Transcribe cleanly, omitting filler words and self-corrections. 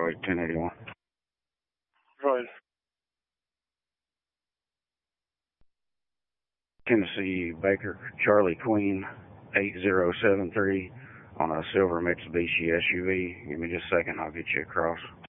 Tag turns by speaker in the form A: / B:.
A: Detroit, 1081.
B: Right.
A: Tennessee Baker Charlie Queen 8073 on a silver Mitsubishi SUV. Give me just a second, I'll get you across.